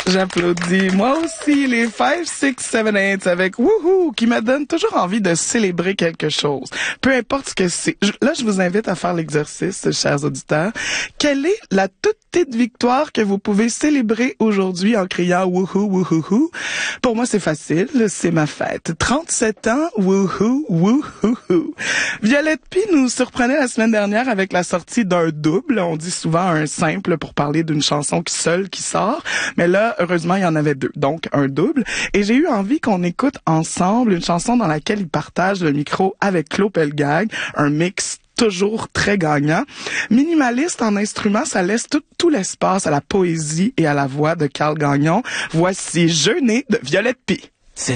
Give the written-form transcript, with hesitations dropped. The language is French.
J'applaudis. Moi aussi, les 5, 6, 7, 8 avec Woohoo qui me donne toujours envie de célébrer quelque chose. Peu importe ce que c'est. Là, je vous invite à faire l'exercice, chers auditeurs. Quelle est la toute petite victoire que vous pouvez célébrer aujourd'hui en criant Woohoo, woohoo? Pour moi, c'est facile. C'est ma fête. 37 ans, Woohoo, woohoo. Violette Py nous surprenait la semaine dernière avec la sortie d'un double. On dit souvent un simple pour parler d'une chanson seule qui sort. Mais là, heureusement, il y en avait deux, donc un double. Et j'ai eu envie qu'on écoute ensemble une chanson dans laquelle il partage le micro avec Claude Pelgag, un mix toujours très gagnant. Minimaliste en instruments, ça laisse tout l'espace à la poésie et à la voix de Carl Gagnon. Voici Jeûner de Violette Py.